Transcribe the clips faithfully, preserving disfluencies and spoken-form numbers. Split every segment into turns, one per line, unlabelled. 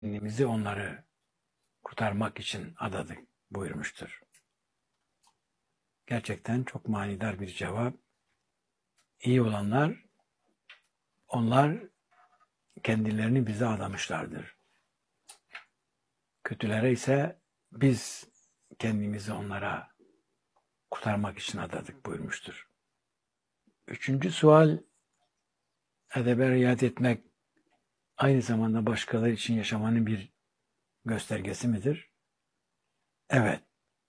kendimizi onları kurtarmak için adadık buyurmuştur. Gerçekten çok manidar bir cevap. İyi olanlar, onlar kendilerini bize adamışlardır. Kötülere ise biz kendimizi onlara kurtarmak için adadık buyurmuştur. Üçüncü sual, edebe riayet etmek aynı zamanda başkaları için yaşamanın bir göstergesi midir? Evet.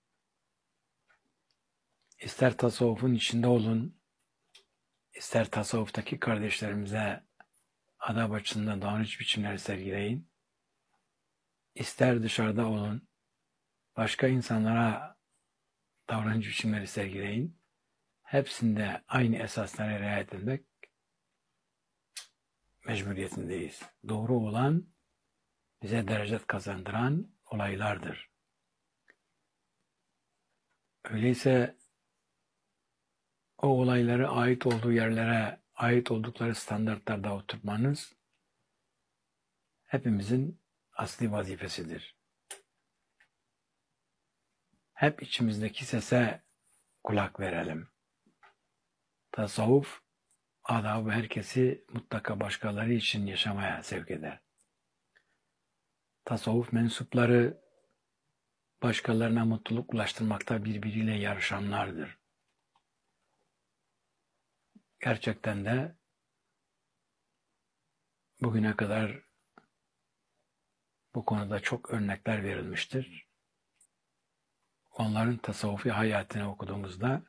İster tasavvufun içinde olun, ister tasavvuftaki kardeşlerimize adab açısından davranış biçimleri sergileyin, ister dışarıda olun, başka insanlara davranış biçimleri sergileyin, hepsinde aynı esaslara riayet etmek mecburiyetindeyiz. Doğru olan, bize derece kazandıran olaylardır. Öyleyse o olayları ait olduğu yerlere, ait oldukları standartlarda oturtmanız hepimizin asli vazifesidir. Hep içimizdeki sese kulak verelim. Tasavvuf, adab-ı herkesi mutlaka başkaları için yaşamaya sevk eder. Tasavvuf mensupları başkalarına mutluluk ulaştırmakta birbiriyle yarışanlardır. Gerçekten de bugüne kadar bu konuda çok örnekler verilmiştir. Onların tasavvufi hayatını okuduğumuzda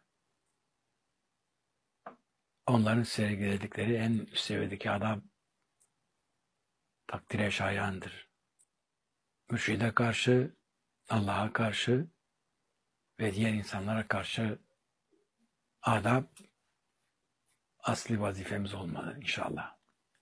onların sergiledikleri en üst seviyedeki adab takdire şayandır. Mürşide karşı, Allah'a karşı ve diğer insanlara karşı adab asli vazifemiz olmalı inşallah.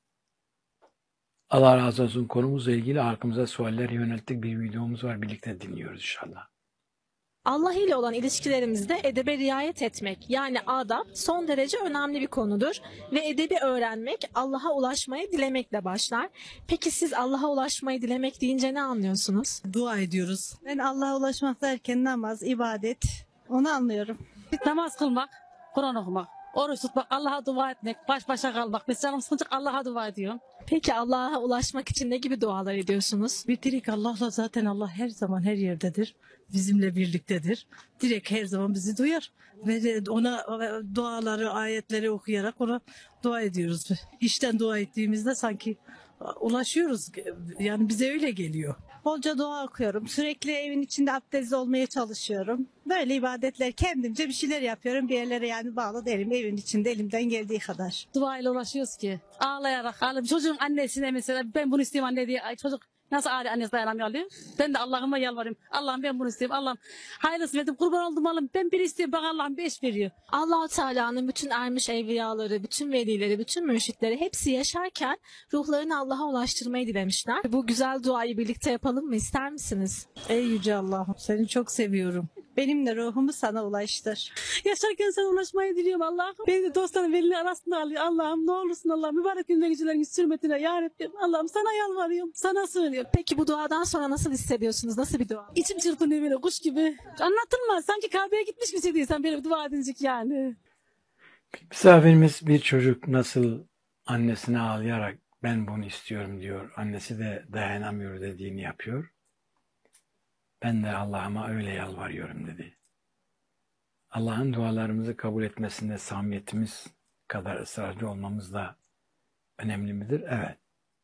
Allah razı olsun. Konumuzla ilgili halkımıza sualler yönelttik bir videomuz var. Birlikte dinliyoruz inşallah.
Allah ile olan ilişkilerimizde edebe riayet etmek, yani adab son derece önemli bir konudur ve edebi öğrenmek Allah'a ulaşmayı dilemekle başlar. Peki siz Allah'a ulaşmayı dilemek deyince ne anlıyorsunuz?
Dua ediyoruz.
Ben Allah'a ulaşmak derken namaz, ibadet, onu anlıyorum.
Namaz kılmak, Kur'an okumak, oruç tutmak, Allah'a dua etmek, baş başa kalmak. Biz canım sıkınca Allah'a dua ediyorum.
Peki Allah'a ulaşmak için ne gibi dualar ediyorsunuz?
Bir direkt Allah'la zaten Allah her zaman her yerdedir. Bizimle birliktedir. Direkt her zaman bizi duyar. Ve ona duaları, ayetleri okuyarak ona dua ediyoruz. İşten dua ettiğimizde sanki ulaşıyoruz. Yani bize öyle geliyor.
Bolca dua okuyorum. Sürekli evin içinde abdestli olmaya çalışıyorum. Böyle ibadetler kendimce bir şeyler yapıyorum. Bir yerlere yani bağlı değilim. Evin içinde elimden geldiği kadar.
Dua ile ulaşıyoruz ki. Ağlayarak, ağlayıp çocuğun annesine mesela ben bunu istiyorum anne diye ay çocuk nasıl ağrı annesi dayanamıyor alıyor. Ben de Allah'ıma yalvarıyorum. Allah'ım ben bunu istiyorum. Allah'ım hayırlısı verdim. Kurban oldum Allah'ım. Ben bir istiyorum. Bak Allah'ım beş veriyor.
Allah-u Teala'nın bütün ermiş evliyaları, bütün velileri, bütün mürşitleri hepsi yaşarken ruhlarını Allah'a ulaştırmayı dilemişler. Bu güzel duayı birlikte yapalım mı? İster misiniz?
Ey Yüce Allah'ım, seni çok seviyorum. Benimle ruhumu sana ulaştır.
Yaşarken sana ulaşmayı diliyorum Allah'ım. Beni de dostların velileri arasında alıyor. Allah'ım ne olursun Allah'ım. Mübarek günler gecelerin sürmetine ya Rabbim. Allah'ım sana yalvarıyorum. Sana sığınıyorum.
Peki bu duadan sonra nasıl hissediyorsunuz? Nasıl bir dua?
İçim çırpınıyor böyle kuş gibi. Anlatılmaz. Sanki Kabe'ye gitmiş bir şey değilsen böyle bir dua edecek yani.
Misafirimiz bir çocuk nasıl annesine ağlayarak ben bunu istiyorum diyor. Annesi de dayanamıyor dediğini yapıyor. Ben de Allah'ıma öyle yalvarıyorum dedi. Allah'ın dualarımızı kabul etmesinde samimiyetimiz kadar ısrarcı olmamız da önemli midir? Evet.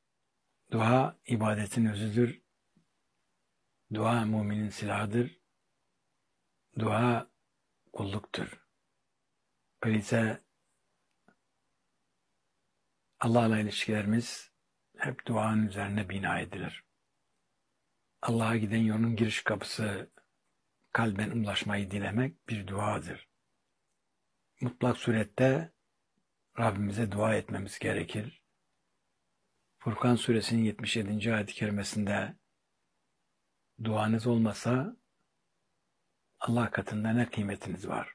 Dua ibadetin özüdür. Dua müminin silahıdır. Dua kulluktur. Öyleyse Allah'la ilişkilerimiz hep duanın üzerine bina edilir. Allah'a giden yolun giriş kapısı kalben ulaşmayı dilemek bir duadır. Mutlak surette Rabbimize dua etmemiz gerekir. Furkan suresinin yetmiş yedinci ayet-i kerimesinde duanız olmasa Allah katında ne kıymetiniz var?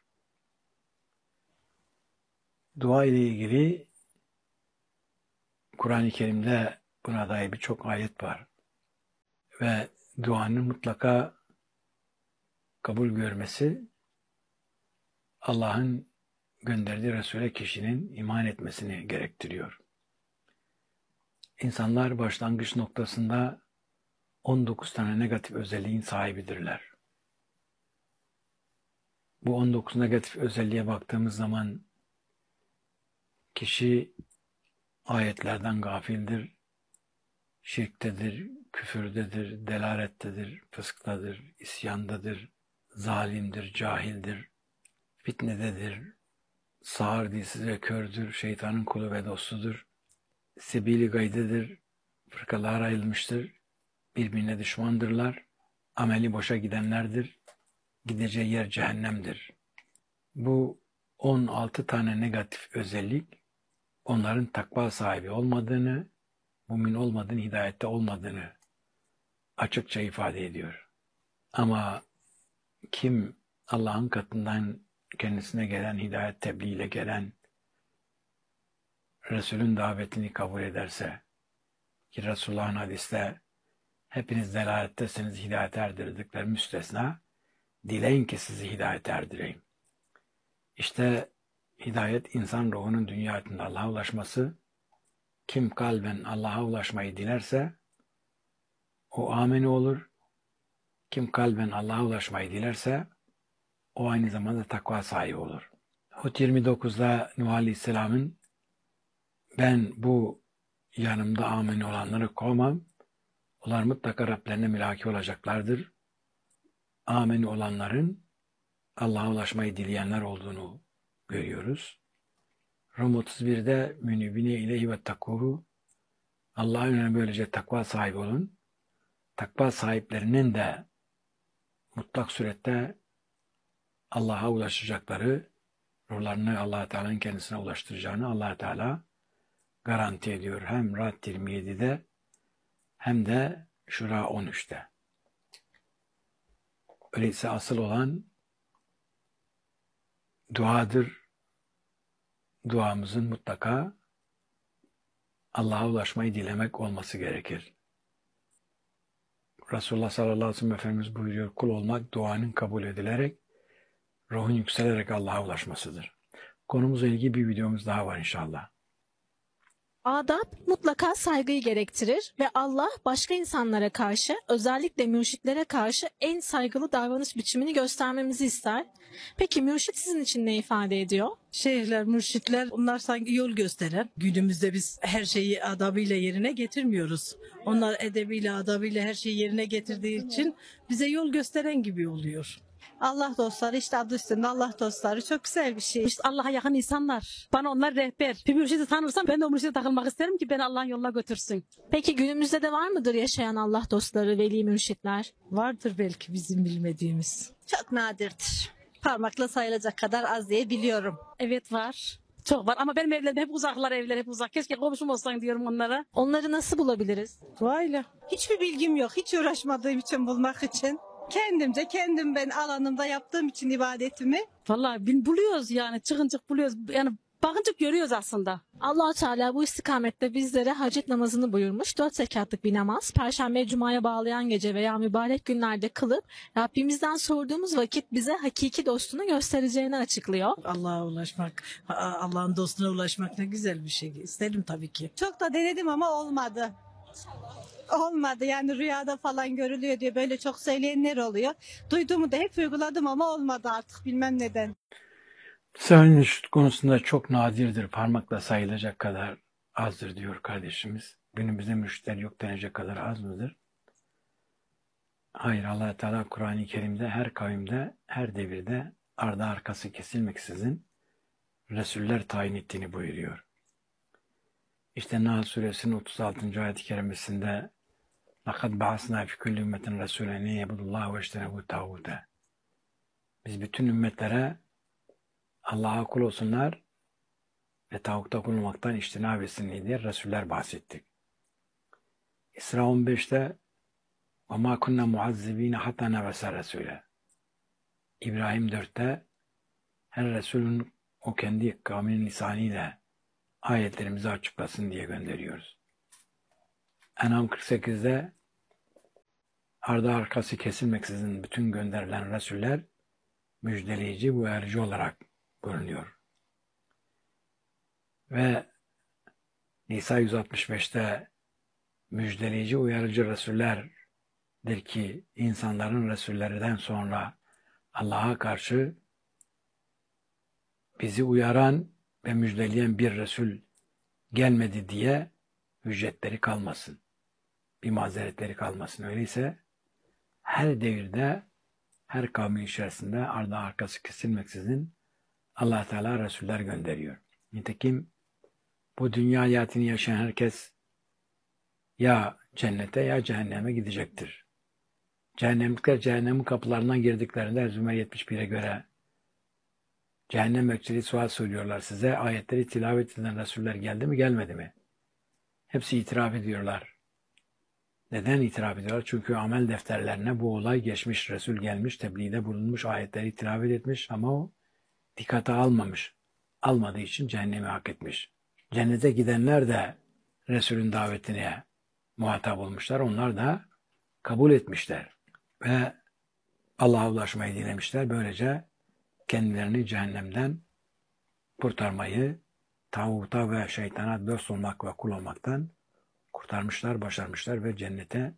Dua ile ilgili Kur'an-ı Kerim'de buna dair birçok ayet var. ve duanın mutlaka kabul görmesi Allah'ın gönderdiği Resul'e kişinin iman etmesini gerektiriyor. İnsanlar başlangıç noktasında on dokuz tane negatif özelliğin sahibidirler. Bu on dokuz negatif özelliğe baktığımız zaman kişi ayetlerden gafildir, şirktedir, küfürdedir, delalettedir, fısktadır, isyandadır, zalimdir, cahildir, fitnededir, sağır, dilsiz ve kördür, şeytanın kulu ve dostudur, sebili gaydedir, fırkalara ayrılmıştır, birbirine düşmandırlar, ameli boşa gidenlerdir, gideceği yer cehennemdir. Bu on altı tane negatif özellik onların takva sahibi olmadığını, mümin olmadığını, hidayette olmadığını açıkça ifade ediyor. Ama kim Allah'ın katından kendisine gelen hidayet tebliğiyle gelen Resul'ün davetini kabul ederse, ki Resulullah'ın hadiste hepiniz delalettesiniz, hidayete erdirdikleri müstesna, dileyin ki sizi hidayete erdireyim. İşte hidayet insan ruhunun dünya hayatında Allah'a ulaşması. Kim kalben Allah'a ulaşmayı dilerse o ameni olur. Kim kalben Allah'a ulaşmayı dilerse o aynı zamanda takva sahibi olur. Hud yirmi dokuzda Nuh Aleyhisselam'ın ben bu yanımda ameni olanları kovmam. Onlar mutlaka Rablerine mülaki olacaklardır. Ameni olanların Allah'a ulaşmayı dileyenler olduğunu görüyoruz. Rum otuz birde münibine ileyhi ve takuhu, Allah'a yönelik böylece takva sahibi olun. Takva sahiplerinin de mutlak surette Allah'a ulaşacakları, ruhlarını Allah Teala'nın kendisine ulaştıracağını Allah Teala garanti ediyor. Hem Ra'd yirmi yedide hem de Şura on üçte. Öyleyse asıl olan duadır. Duamızın mutlaka Allah'a ulaşmayı dilemek olması gerekir. Resulullah sallallahu aleyhi ve sellem Efendimiz buyuruyor, kul olmak duanın kabul edilerek, ruhun yükselerek Allah'a ulaşmasıdır. Konumuzla ilgili bir videomuz daha var inşallah.
Adab mutlaka saygıyı gerektirir ve Allah başka insanlara karşı, özellikle mürşitlere karşı en saygılı davranış biçimini göstermemizi ister. Peki mürşit sizin için ne ifade ediyor?
Şeyhler, mürşitler onlar sanki yol gösteren. Günümüzde biz her şeyi adabıyla yerine getirmiyoruz. Onlar edebiyle, adabıyla her şeyi yerine getirdiği için bize yol gösteren gibi oluyor.
Allah dostları işte adı üstünde Allah dostları çok güzel bir şey.
İşte Allah'a yakın insanlar. Bana onlar rehber. Bir mürşidi tanırsam ben de o mürşide takılmak isterim ki beni Allah'ın yoluna götürsün.
Peki günümüzde de var mıdır yaşayan Allah dostları, veli mürşitler?
Vardır belki bizim bilmediğimiz.
Çok nadirdir. Parmakla sayılacak kadar az diye biliyorum.
Evet var. Çok var ama benim evlerim hep uzaklar, evler hep uzak. Keşke komşum olsan diyorum onlara.
Onları nasıl bulabiliriz?
Duayla.
Hiçbir bilgim yok. Hiç uğraşmadığım için bulmak için. Kendimce kendim ben alanımda yaptığım için ibadetimi.
Vallahi bin buluyoruz yani çıkıncık buluyoruz. Yani bakınca görüyoruz aslında.
Allah Teala bu istikamette bizlere hacet namazını buyurmuş. Dört rekatlık bir namaz. Perşembe Cuma'ya bağlayan gece veya mübarek günlerde kılıp Rabbimizden sorduğumuz vakit bize hakiki dostunu göstereceğini açıklıyor.
Allah'a ulaşmak, Allah'ın dostuna ulaşmak ne güzel bir şey. İsterim tabii ki.
Çok da denedim ama olmadı. Olmadı yani rüyada falan görülüyor diye böyle çok söyleyenler oluyor. Duyduğumu da hep uyguladım ama olmadı artık bilmem neden.
Sahih şut konusunda çok nadirdir, parmakla sayılacak kadar azdır diyor kardeşimiz. Günümüzde mürşitler yok denecek kadar az mıdır? Hayır, Allah Teala Kur'an-ı Kerim'de her kavimde, her devirde ardı arkası kesilmeksizin Resuller tayin ettiğini buyuruyor. İşte Nahl suresinin otuz altıncı ayet-i kerimesinde لَقَدْ بَعَثْنَا فِي كُلِّ اُمَّةٍ رَسُولًا يَعْبُدُ اللّٰهَ وَاجْتَنِبُوا الطَّاغُوتَ. Biz bütün ümmetlere Allah'a kul olsunlar ve tağutta kul olmaktan içtinab etsinler diye Resuller bahsettik. İsra on beşte وَمَا كُنَّا مُعَذِّب۪ينَ حَتَّى نَبَسَ رَسُولًا. İbrahim dörtte her Resulün o kendi kavminin lisanıyla ayetlerimizi açıklasın diye gönderiyoruz. En'am kırk sekizde ardı arkası kesilmeksizin bütün gönderilen Resuller müjdeleyici, uyarıcı olarak bulunuyor. Ve Nisa yüz altmış beşte müjdeleyici, uyarıcı Resullerdir ki insanların Resullerinden sonra Allah'a karşı bizi uyaran ve müjdeleyen bir Resul gelmedi diye hüccetleri kalmasın. Bir mazeretleri kalmasın. Öyleyse her devirde, her kavmin içerisinde ardı arkası kesilmeksizin Allah Teala Resuller gönderiyor. Nitekim bu dünya hayatını yaşayan herkes ya cennete ya cehenneme gidecektir. Cehennemlikler cehennemin kapılarından girdiklerinde Zümer yetmiş bire göre cehennem bekçiliği sual söylüyorlar size. Ayetleri tilavet eden Resuller geldi mi gelmedi mi? Hepsi itiraf ediyorlar. Neden itiraf ediyorlar? Çünkü amel defterlerine bu olay geçmiş, Resul gelmiş, tebliğde bulunmuş, ayetleri tilavet etmiş ama o dikkate almamış. Almadığı için cehennemi hak etmiş. Cennete gidenler de Resulün davetine muhatap olmuşlar. Onlar da kabul etmişler. Ve Allah'a ulaşmayı dilemişler. Böylece kendilerini cehennemden kurtarmayı, tağuta ve şeytana dost olmak ve kul olmaktan kurtarmışlar, başarmışlar ve cennete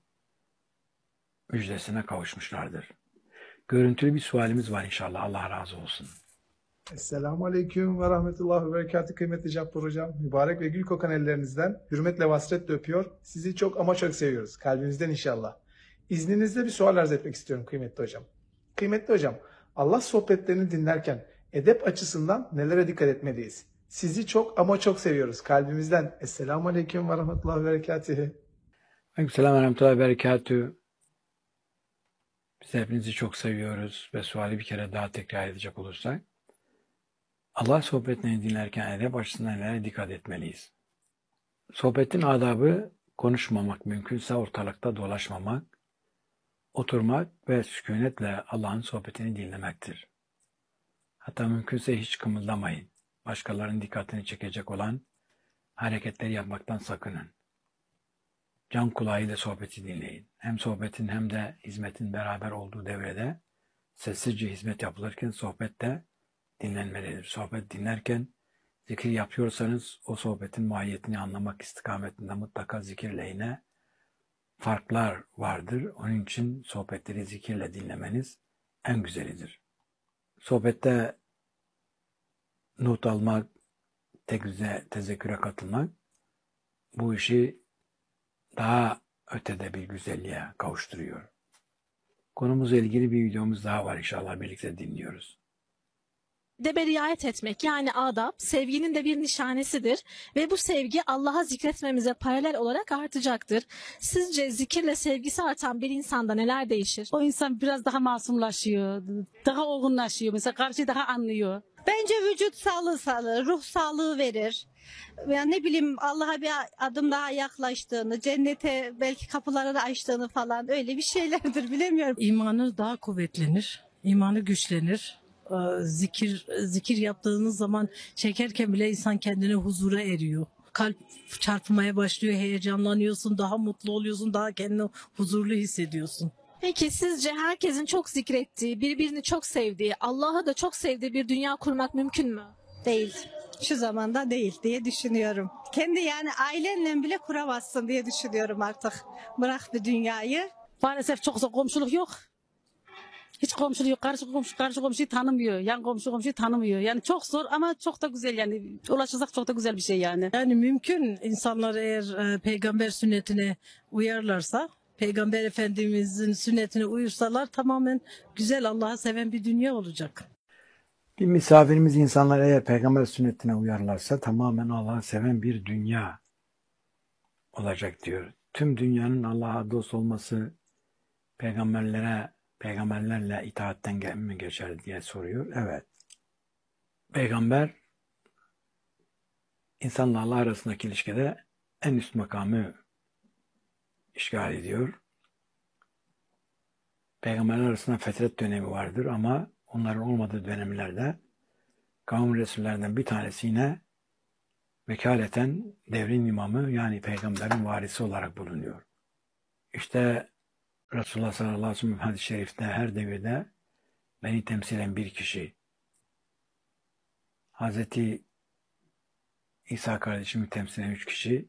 müjdesine kavuşmuşlardır. Görüntülü bir sualimiz var inşallah. Allah razı olsun.
Esselamu Aleyküm ve Rahmetullah ve Berekatü kıymetli Cabbar Hocam. Mübarek ve gül kokan ellerinizden hürmetle ve hasretle öpüyor. Sizi çok ama çok seviyoruz. Kalbimizden inşallah. İzninizle bir sual arz etmek istiyorum kıymetli hocam. Kıymetli hocam, Allah sohbetlerini dinlerken edep açısından nelere dikkat etmeliyiz? Sizi çok ama çok seviyoruz. Kalbimizden. Esselamu Aleyküm ve Rahmetullah ve Berekatühü.
Aleykümselam ve Rahmetullah ve Berekatühü. Biz hepinizi çok seviyoruz ve suali bir kere daha tekrar edecek olursak, Allah sohbetlerini dinlerken edep açısından nelere dikkat etmeliyiz? Sohbetin adabı konuşmamak, mümkünse ortalıkta dolaşmamak, oturmak ve sükunetle Allah'ın sohbetini dinlemektir. Hatta mümkünse hiç kımıldamayın. Başkalarının dikkatini çekecek olan hareketleri yapmaktan sakının. Can kulağıyla sohbeti dinleyin. Hem sohbetin hem de hizmetin beraber olduğu devrede sessizce hizmet yapılırken sohbet de dinlenmelidir. Sohbet dinlerken zikir yapıyorsanız o sohbetin mahiyetini anlamak istikametinde mutlaka zikirle yine farklar vardır. Onun için sohbetleri zikirle dinlemeniz en güzelidir. Sohbette not almak, tekze, tezekküre katılmak bu işi daha ötede bir güzelliğe kavuşturuyor. Konumuzla ilgili bir videomuz daha var inşallah birlikte dinliyoruz.
Edebe riayet etmek yani adab sevginin de bir nişanesidir ve bu sevgi Allah'a zikretmemize paralel olarak artacaktır. Sizce zikirle sevgisi artan bir insanda neler değişir?
O insan biraz daha masumlaşıyor, daha olgunlaşıyor. Mesela karşıyı daha anlıyor.
Bence vücut sağlığı sağlar, ruh sağlığı verir. Yani ne bileyim Allah'a bir adım daha yaklaştığını, cennete belki kapıları da açtığını falan öyle bir şeylerdir bilemiyorum.
İmanı daha kuvvetlenir, imanı güçlenir. Ee, Zikir zikir yaptığınız zaman çekerken bile insan kendine huzura eriyor. Kalp çarpmaya başlıyor, heyecanlanıyorsun, daha mutlu oluyorsun, daha kendini huzurlu hissediyorsun.
Peki sizce herkesin çok zikrettiği, birbirini çok sevdiği, Allah'ı da çok sevdiği bir dünya kurmak mümkün mü?
Değil. Şu zamanda değil diye düşünüyorum. Kendi yani ailenle bile kuramazsın diye düşünüyorum artık. Bırak bir dünyayı.
Maalesef çok zor, komşuluk yok. Hiç komşuluk yok. Karşı komşu, karşı komşuyu tanımıyor. Yan komşu komşuyu tanımıyor. Yani çok zor ama çok da güzel yani. Ulaşırsak çok da güzel bir şey yani.
Yani mümkün insanlar eğer e, peygamber sünnetine uyarlarsa, Peygamber Efendimizin sünnetine uyursalar tamamen güzel, Allah'ı seven bir dünya olacak.
Bir misafirimiz insanlar eğer peygamber sünnetine uyarlarsa tamamen Allah'ı seven bir dünya olacak diyor. Tüm dünyanın Allah'a dost olması peygamberlere, peygamberlerle itaatten mi geçer diye soruyor. Evet. Peygamber insanla Allah arasındaki ilişkide en üst makamı işgal ediyor. Peygamberler arasında fetret dönemi vardır ama onların olmadığı dönemlerde kavim resullerden bir tanesi yine vekaleten devrin imamı yani peygamberin varisi olarak bulunuyor. İşte Resulullah sallallahu aleyhi ve sellem hadis-i şerifte her devirde beni temsilen bir kişi, Hazreti İsa kardeşimi temsilen üç kişi,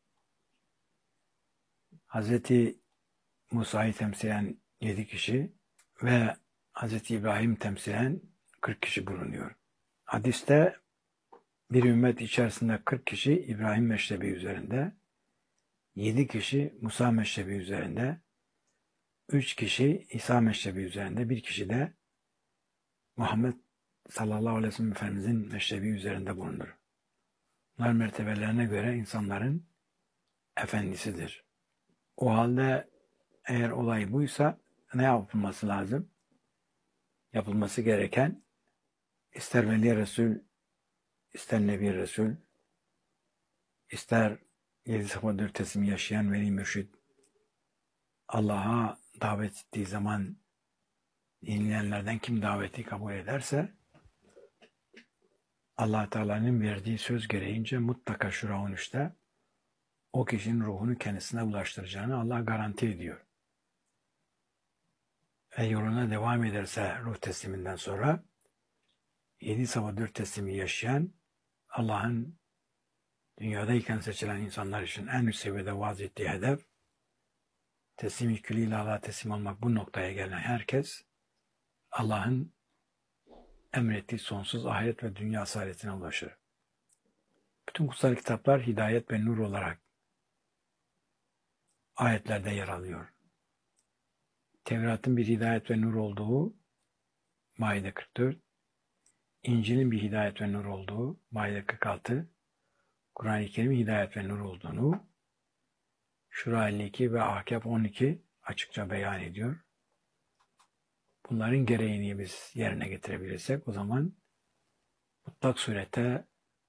Hazreti Musa'yı temsilen yedi kişi ve Hazreti İbrahim temsilen kırk kişi bulunuyor. Hadiste bir ümmet içerisinde kırk kişi İbrahim meşrebi üzerinde, yedi kişi Musa meşrebi üzerinde, üç kişi İsa meşrebi üzerinde, bir kişi de Muhammed sallallahu aleyhi ve sellem Efendimizin meşrebi üzerinde bulunur. Bunlar mertebelerine göre insanların efendisidir. O halde eğer olay buysa ne yapılması lazım? Yapılması gereken ister Veli Resul, ister Nebi Resul, ister yedi sıfır dört teslimi yaşayan Veli Mürşid, Allah'a davet ettiği zaman dinleyenlerden kim daveti kabul ederse Allah Teala'nın verdiği söz gereğince mutlaka Şura on üçte o kişinin ruhunu kendisine ulaştıracağını Allah garanti ediyor. Ve yoluna devam ederse ruh tesliminden sonra yedi sıfır dört teslimi yaşayan Allah'ın dünyadayken seçilen insanlar için en üst seviyede vaaz ettiği hedef teslim-i külliyle Allah'a teslim olmak, bu noktaya gelen herkes Allah'ın emrettiği sonsuz ahiret ve dünya saadetine ulaşır. Bütün kutsal kitaplar hidayet ve nur olarak ayetlerde yer alıyor. Tevrat'ın bir hidayet ve nur olduğu Maide kırk dört, İncil'in bir hidayet ve nur olduğu Maide kırk altı, Kur'an-ı Kerim'in hidayet ve nur olduğunu Şura elli iki ve Ahkaf on iki açıkça beyan ediyor. Bunların gereğini biz yerine getirebilirsek o zaman mutlak surette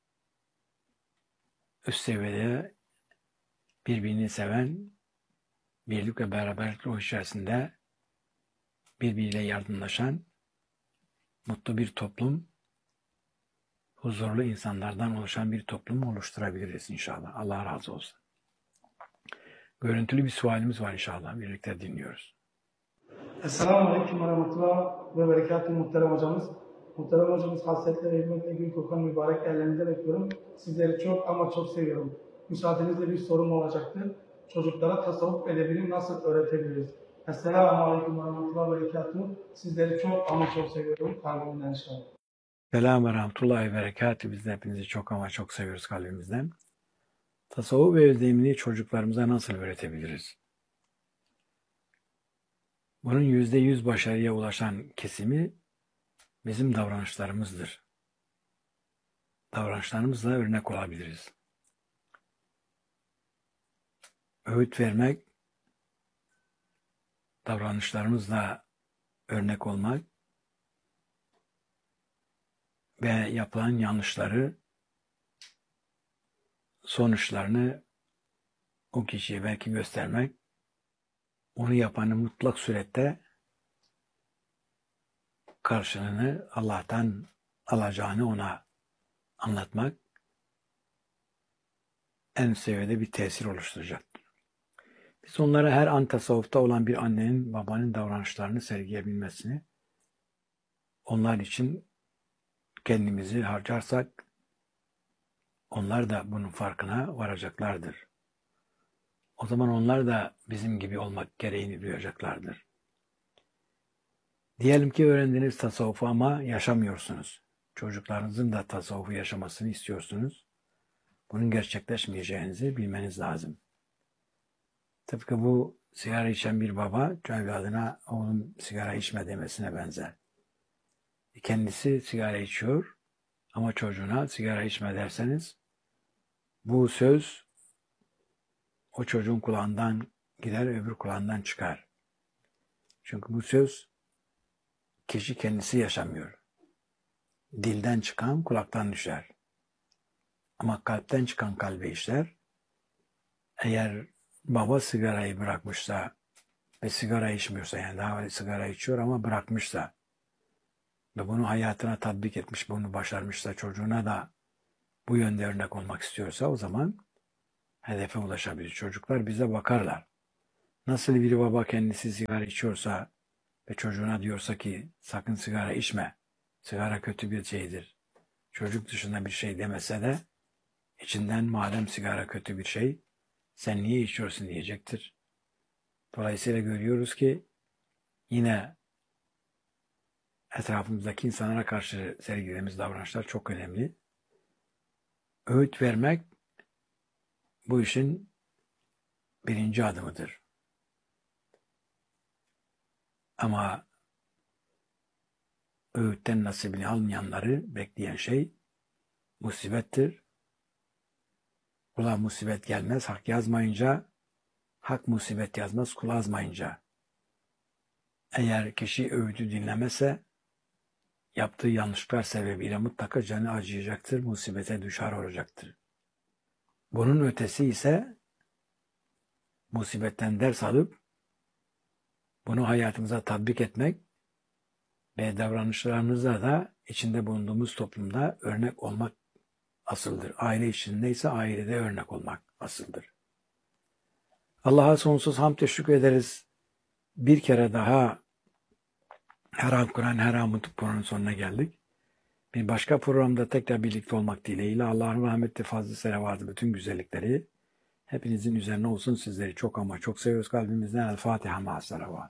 üst seviyede birbirini seven, birlik ve beraberlik ruhu içerisinde birbiriyle yardımlaşan mutlu bir toplum, huzurlu insanlardan oluşan bir toplum oluşturabiliriz inşallah. Allah razı olsun. Görüntülü bir sualimiz var inşallah. Birlikte dinliyoruz.
Esselamu Aleyküm ve Rahmetullah ve Berekatuhu muhterem hocamız. Muhterem hocamız hasretle ve hürmetle gül kokan mübarek ellerinize bekliyorum. Sizleri çok ama çok seviyorum. Müsaadenizle bir sorum olacaktı. Çocuklara tasavvuf edebini nasıl öğretebiliriz? Esselamu Aleyküm ve Rahmetullah ve Berekatuhu. Sizleri çok ama çok seviyorum. Kalbimden inşallah.
Selamun ve Rahmetullahi ve Berekatuhu. Biz de hepinizi çok ama çok seviyoruz kalbimizden. Tasavvuf ve özdemini çocuklarımıza nasıl öğretebiliriz? Bunun yüzde yüz başarıya ulaşan kesimi bizim davranışlarımızdır. Davranışlarımızla örnek olabiliriz. Öğüt vermek, davranışlarımızla örnek olmak ve yapılan yanlışları, sonuçlarını o kişiye belki göstermek, onu yapanın mutlak surette karşılığını Allah'tan alacağını ona anlatmak en seviyede bir tesir oluşturacaktır. Biz onlara her an tasavvufta olan bir annenin, babanın davranışlarını sergileyebilmesini, onlar için kendimizi harcarsak, onlar da bunun farkına varacaklardır. O zaman onlar da bizim gibi olmak gereğini duyacaklardır. Diyelim ki öğrendiniz tasavvufu ama yaşamıyorsunuz. Çocuklarınızın da tasavvufu yaşamasını istiyorsunuz. Bunun gerçekleşmeyeceğinizi bilmeniz lazım. Tıpkı bu sigara içen bir baba evladına oğlum sigara içme demesine benzer. Kendisi sigara içiyor ama çocuğuna sigara içme derseniz bu söz o çocuğun kulağından gider, öbür kulağından çıkar. Çünkü bu söz kişi kendisi yaşamıyor. Dilden çıkan kulaktan düşer. Ama kalpten çıkan kalbe işler. Eğer baba sigarayı bırakmışsa ve sigara içmiyorsa, yani daha sigara içiyor ama bırakmışsa ve bunu hayatına tatbik etmiş, bunu başarmışsa, çocuğuna da bu yönde örnek olmak istiyorsa o zaman hedefe ulaşabilir. Çocuklar bize bakarlar. Nasıl bir baba kendisi sigara içiyorsa ve çocuğuna diyorsa ki sakın sigara içme, sigara kötü bir şeydir. Çocuk dışında bir şey demese de içinden madem sigara kötü bir şey, sen niye içiyorsun diyecektir. Dolayısıyla görüyoruz ki yine etrafımızdaki insanlara karşı sergilediğimiz davranışlar çok önemli. Öğüt vermek bu işin birinci adımıdır. Ama öğütten nasibini almayanları bekleyen şey musibettir. Kula musibet gelmez hak yazmayınca, hak musibet yazmaz kul azmayınca. Eğer kişi öğütü dinlemezse, yaptığı yanlışlıklar sebebiyle mutlaka canı acıyacaktır, musibete düşer olacaktır. Bunun ötesi ise musibetten ders alıp bunu hayatımıza tatbik etmek ve davranışlarımızda da içinde bulunduğumuz toplumda örnek olmak asıldır. Aile içindeyse ailede örnek olmak asıldır. Allah'a sonsuz hamd ve şükür ederiz. Bir kere daha Her An Kur'an, Her An Mutlu programının sonuna geldik. Bir başka programda tekrar birlikte olmak dileğiyle Allah'ın rahmeti, fazlı selavatı, bütün güzellikleri hepinizin üzerine olsun. Sizleri çok ama çok seviyoruz kalbimizden. El Fatiha ma'a selavat.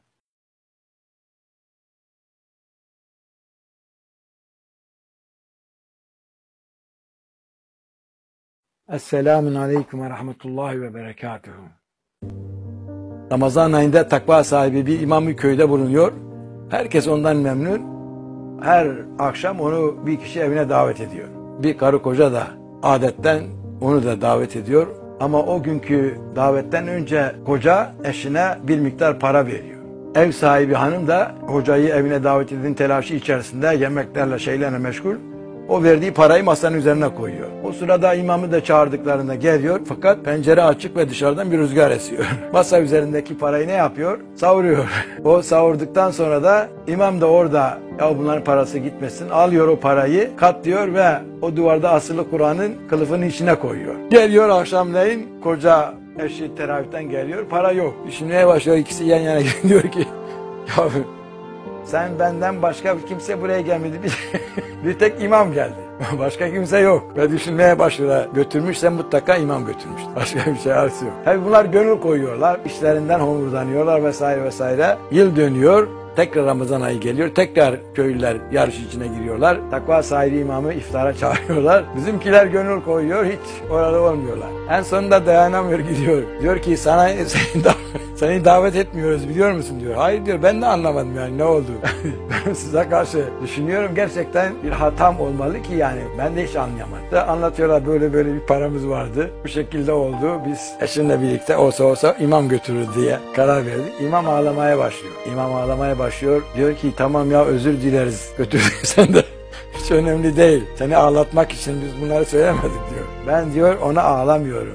Esselamun Aleyküm ve Rahmetullahi ve Berekatuhu.
Ramazan ayında takva sahibi bir imam köyde bulunuyor. Herkes ondan memnun. Her akşam onu bir kişi evine davet ediyor. Bir karı koca da adetten onu da davet ediyor. Ama o günkü davetten önce koca eşine bir miktar para veriyor. Ev sahibi hanım da hocayı evine davet edin telaşı içerisinde yemeklerle şeylerle meşgul. O verdiği parayı masanın üzerine koyuyor. O sırada imamı da çağırdıklarında geliyor. Fakat pencere açık ve dışarıdan bir rüzgar esiyor. Masa üzerindeki parayı ne yapıyor? Savuruyor. O savurduktan sonra da imam da orada ya bunların parası gitmesin. Alıyor o parayı, katlıyor ve o duvarda asılı Kur'an'ın kılıfının içine koyuyor. Geliyor akşamleyin koca eşi teravihten geliyor. Para yok. Düşünmeye başlıyor. İkisi yan yana diyor ki ya sen benden başka bir kimse buraya gelmedi. Bir, bir tek imam geldi. Başka kimse yok. Ve düşünmeye başlıyor. Götürmüşse mutlaka imam götürmüştür. Başka bir şey arası yok. Tabii bunlar gönül koyuyorlar. İşlerinden homurdanıyorlar vesaire vesaire. Yıl dönüyor. Tekrar Ramazan ayı geliyor. Tekrar köylüler yarış içine giriyorlar. Takva sahibi imamı iftara çağırıyorlar. Bizimkiler gönül koyuyor. Hiç orada olmuyorlar. En sonunda dayanamıyor gidiyor. Diyor ki sana seni, da, seni davet etmiyoruz biliyor musun diyor. Hayır diyor ben de anlamadım yani ne oldu. Ben size karşı düşünüyorum gerçekten bir hatam olmalı ki yani ben de hiç anlayamadım. Da anlatıyorlar böyle böyle bir paramız vardı. Bu şekilde oldu. Biz eşimle birlikte olsa olsa imam götürür diye karar verdik. İmam ağlamaya başlıyor. İmam ağlamaya başlıyor. Diyor ki tamam ya özür dileriz götürdüysen de. Hiç önemli değil. Seni ağlatmak için biz bunları söylemedik diyor. Ben diyor ona ağlamıyorum.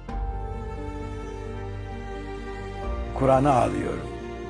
Kur'an'a ağlıyorum.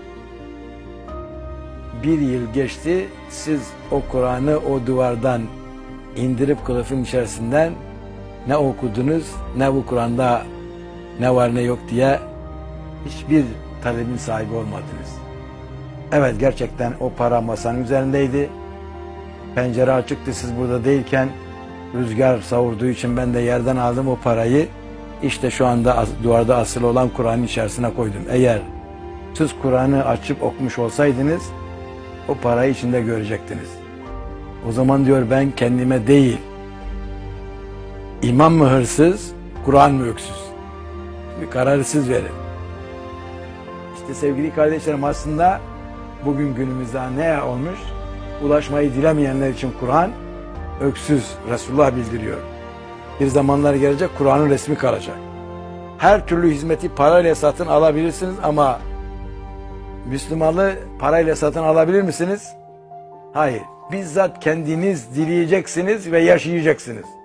Bir yıl geçti. Siz o Kur'an'ı o duvardan indirip kılıfın içerisinden ne okudunuz ne bu Kur'an'da ne var ne yok diye hiçbir talebin sahibi olmadınız. Evet gerçekten o para masanın üzerindeydi. Pencere açıktı siz burada değilken rüzgar savurduğu için ben de yerden aldım o parayı. İşte şu anda as duvarda asılı olan Kur'an'ın içerisine koydum. Eğer siz Kur'an'ı açıp okumuş olsaydınız o parayı içinde görecektiniz. O zaman diyor ben kendime değil imam mı hırsız, Kur'an mı öksüz? Bir kararı siz verin. İşte sevgili kardeşlerim aslında bugün günümüzde ne olmuş? Ulaşmayı dilemeyenler için Kur'an öksüz Resulullah bildiriyor. Bir zamanlar gelecek Kur'an'ın resmi kalacak. Her türlü hizmeti parayla satın alabilirsiniz ama Müslümanlığı parayla satın alabilir misiniz? Hayır. Bizzat kendiniz dileyeceksiniz ve yaşayacaksınız.